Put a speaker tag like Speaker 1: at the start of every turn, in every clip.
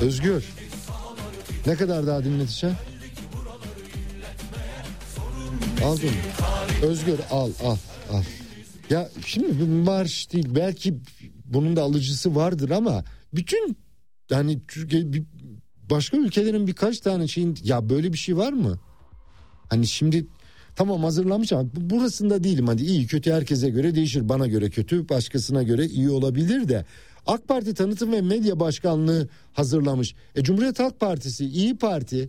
Speaker 1: Özgür. Ne kadar daha dinleteceğim? Aldın mı? Özgür al. Ya şimdi bir marş değil, belki bunun da alıcısı vardır ama bütün hani Türkiye, başka ülkelerin birkaç tane şeyin, ya böyle bir şey var mı? Hani şimdi tamam hazırlamış ama burasında değilim, hadi iyi kötü herkese göre değişir, bana göre kötü, başkasına göre iyi olabilir de AK Parti Tanıtım ve Medya Başkanlığı hazırlamış. Cumhuriyet Halk Partisi, İyi Parti,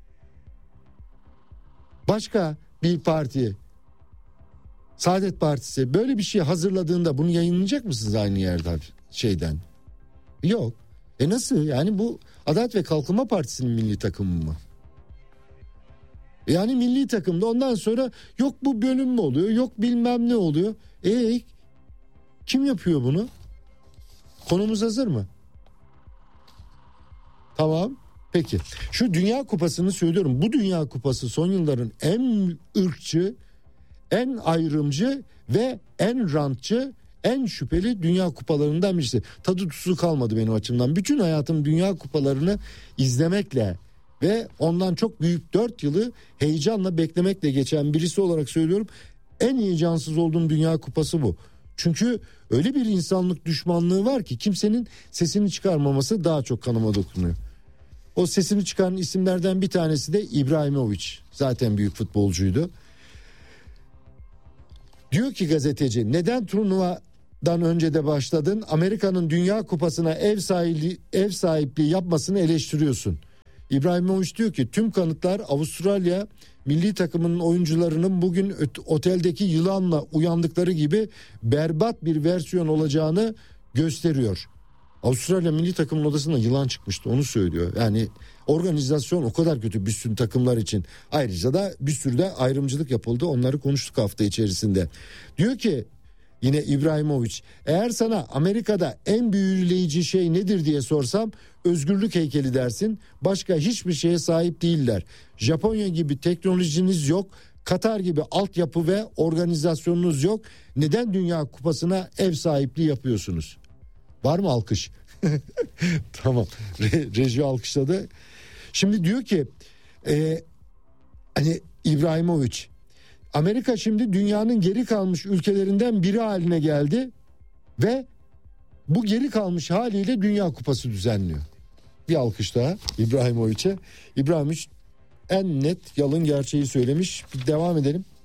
Speaker 1: başka bir parti, Saadet Partisi böyle bir şey hazırladığında bunu yayınlayacak mısınız aynı yerde şeyden? Yok. Nasıl yani, bu Adalet ve Kalkınma Partisi'nin milli takımı mı? Yani milli takımda ondan sonra yok bu bölüm mü oluyor, yok bilmem ne oluyor. Kim yapıyor bunu? Konumuz hazır mı? Tamam. Peki. Şu Dünya Kupası'nı söylüyorum. Bu Dünya Kupası son yılların en ırkçı, en ayrımcı ve en rantçı, en şüpheli Dünya Kupalarından birisi. Tadı tuzu kalmadı benim açımdan. Bütün hayatım Dünya Kupalarını izlemekle ve ondan çok büyük 4 yılı heyecanla beklemekle geçen birisi olarak söylüyorum. En heyecansız olduğum Dünya Kupası bu. Çünkü öyle bir insanlık düşmanlığı var ki kimsenin sesini çıkarmaması daha çok kanıma dokunuyor. O sesini çıkaran isimlerden bir tanesi de İbrahimovic. Zaten büyük futbolcuydu. Diyor ki gazeteci, neden turnuvadan önce de başladın? Amerika'nın Dünya Kupası'na ev sahipliği yapmasını eleştiriyorsun. İbrahimovic diyor ki tüm kanıtlar Avustralya milli takımının oyuncularının bugün oteldeki yılanla uyandıkları gibi berbat bir versiyon olacağını gösteriyor. Avustralya milli takımın odasında yılan çıkmıştı, onu söylüyor. Yani organizasyon o kadar kötü bütün takımlar için. Ayrıca da bir sürü de ayrımcılık yapıldı, onları konuştuk hafta içerisinde. Diyor ki yine İbrahimovic, eğer sana Amerika'da en büyüleyici şey nedir diye sorsam özgürlük heykeli dersin. Başka hiçbir şeye sahip değiller. Japonya gibi teknolojiniz yok. Katar gibi altyapı ve organizasyonunuz yok. Neden Dünya Kupası'na ev sahipliği yapıyorsunuz? Var mı alkış? Tamam. Reji alkışladı. Şimdi diyor ki hani İbrahimovic, Amerika şimdi dünyanın geri kalmış ülkelerinden biri haline geldi ve bu geri kalmış haliyle Dünya Kupası düzenliyor. Bir alkış daha İbrahimovic'e. İbrahimovic en net yalın gerçeği söylemiş. Bir devam edelim.